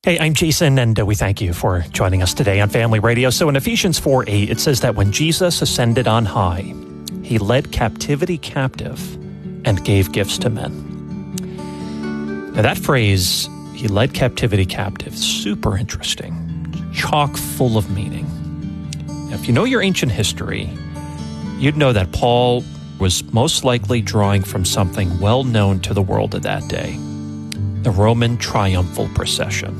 Hey, I'm Jason, and we thank you for joining us today on Family Radio. So in Ephesians 4:8, it says that when Jesus ascended on high, he led captivity captive and gave gifts to men. Now that phrase, he led captivity captive, super interesting, chock full of meaning. Now, if you know your ancient history, you'd know that Paul was most likely drawing from something well known to the world of that day, the Roman triumphal procession.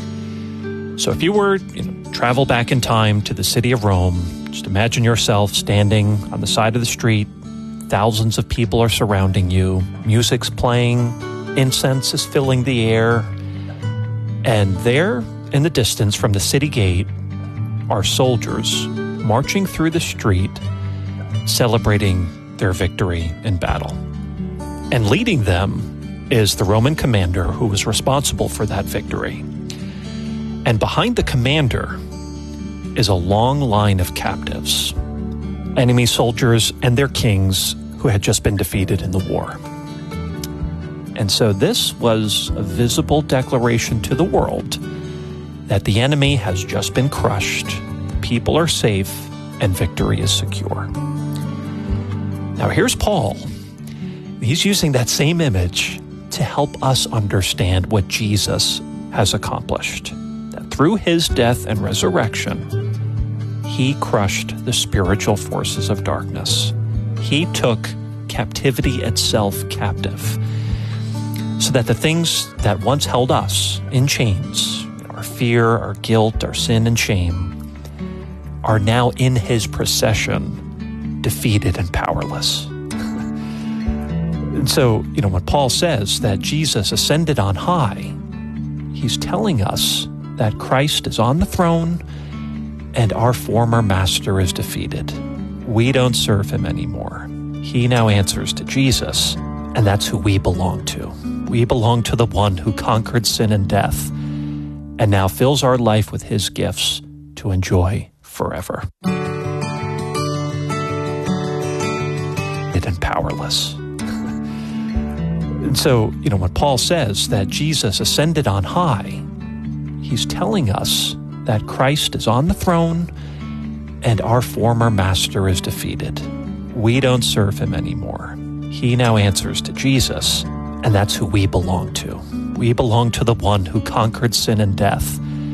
So if you were travel back in time to the city of Rome, just imagine yourself standing on the side of the street. Thousands of people are surrounding you. Music's playing. Incense is filling the air. And there in the distance from the city gate are soldiers marching through the street, celebrating their victory in battle. And leading them is the Roman commander who was responsible for that victory. And behind the commander is a long line of captives, enemy soldiers and their kings who had just been defeated in the war. And so this was a visible declaration to the world that the enemy has just been crushed, people are safe, and victory is secure. Now here's Paul. He's using that same image to help us understand what Jesus has accomplished. That through his death and resurrection, he crushed the spiritual forces of darkness. He took captivity itself captive, so that the things that once held us in chains, our fear, our guilt, our sin and shame, are now in his procession, defeated and powerless. And so, when Paul says that Jesus ascended on high, he's telling us that Christ is on the throne and our former master is defeated. We don't serve him anymore. He now answers to Jesus, and that's who we belong to. We belong to the one who conquered sin and death and now fills our life with his gifts to enjoy forever. And powerless. And so, when Paul says that Jesus ascended on high, he's telling us that Christ is on the throne and our former master is defeated. We don't serve him anymore. He now answers to Jesus, and that's who we belong to. We belong to the one who conquered sin and death